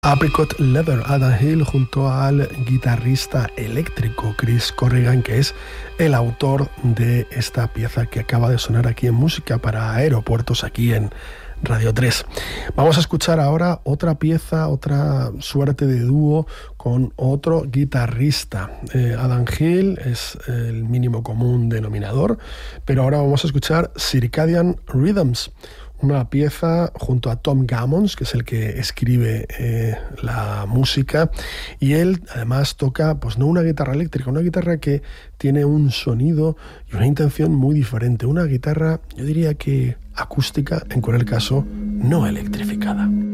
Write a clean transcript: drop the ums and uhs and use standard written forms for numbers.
Apricot Leather, Adam Hill junto al guitarrista eléctrico Chris Corrigan, que es el autor de esta pieza que acaba de sonar aquí en Música para Aeropuertos, aquí en Radio 3. Vamos a escuchar ahora otra pieza, otra suerte de dúo con otro guitarrista. Adam Hill es el mínimo común denominador, pero ahora vamos a escuchar Circadian Rhythms, una pieza junto a Tom Gammons, que es el que escribe la música, y él además toca, pues no una guitarra eléctrica, una guitarra que tiene un sonido y una intención muy diferente, una guitarra, yo diría que acústica, en cualquier caso, no electrificada.